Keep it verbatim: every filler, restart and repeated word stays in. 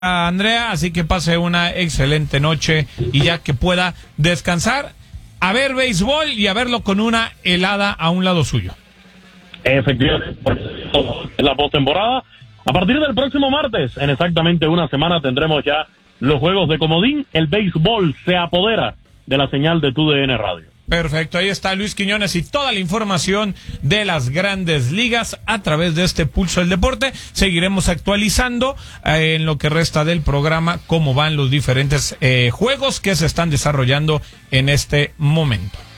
Andrea, así que pase una excelente noche y ya que pueda descansar, a ver béisbol y a verlo con una helada a un lado suyo. Efectivamente, en la postemporada, a partir del próximo martes, en exactamente una semana, tendremos ya los juegos de comodín. El béisbol se apodera de la señal de T U D N Radio. Perfecto, ahí está Luis Quiñones y toda la información de las grandes ligas a través de este Pulso del Deporte. Seguiremos actualizando eh, en lo que resta del programa cómo van los diferentes eh, juegos que se están desarrollando en este momento.